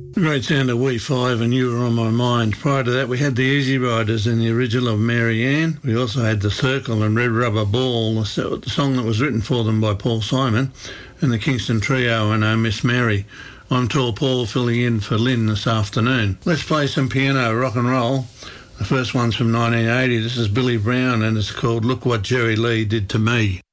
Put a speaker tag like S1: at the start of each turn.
S1: The great sound of We Five and You Were On My Mind. Prior to that, we had the Easy Riders in the original of Mary Ann. We also had The Circle and Red Rubber Ball, the song that was written for them by Paul Simon, and the Kingston Trio and Oh Miss Mary. I'm Tall Paul, filling in for Lynn this afternoon. Let's play some piano rock and roll. The first one's from 1980. This is Billy Brown, and it's called Look What Jerry Lee Did to Me.